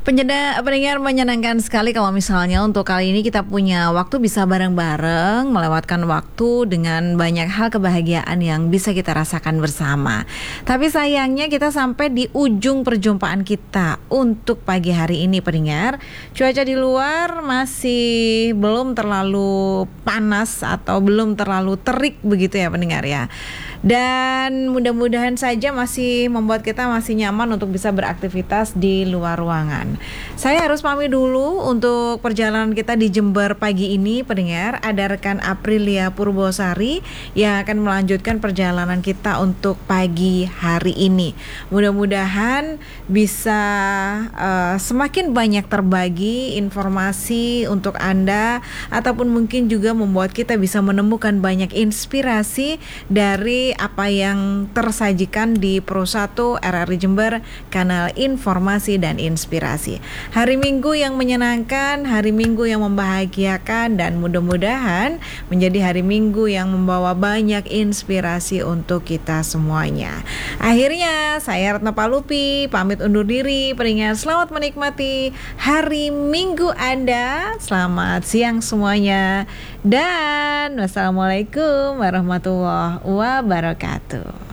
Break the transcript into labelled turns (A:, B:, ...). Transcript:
A: Pendengar menyenangkan sekali kalau misalnya untuk kali ini kita punya waktu bisa bareng-bareng melewatkan waktu dengan banyak hal kebahagiaan yang bisa kita rasakan bersama. Tapi sayangnya kita sampai di ujung perjumpaan kita untuk pagi hari ini pendengar. Cuaca di luar masih belum terlalu panas atau belum terlalu terik begitu ya pendengar ya. Dan mudah-mudahan saja masih membuat kita masih nyaman untuk bisa beraktivitas di luar ruangan. Saya harus pamit dulu untuk perjalanan kita di Jember pagi ini pendengar. Ada rekan Aprilia Purbosari yang akan melanjutkan perjalanan kita untuk pagi hari ini. Mudah-mudahan bisa semakin banyak terbagi informasi untuk Anda, ataupun mungkin juga membuat kita bisa menemukan banyak inspirasi dari apa yang tersajikan di Pro 1 RRI Jember, kanal informasi dan inspirasi. Hari Minggu yang menyenangkan, hari Minggu yang membahagiakan, dan mudah-mudahan menjadi hari Minggu yang membawa banyak inspirasi untuk kita semuanya. Akhirnya saya Ratna Palupi pamit undur diri. Pendengar selamat menikmati hari Minggu Anda. Selamat siang semuanya. Dan wassalamualaikum warahmatullahi wabarakatuh.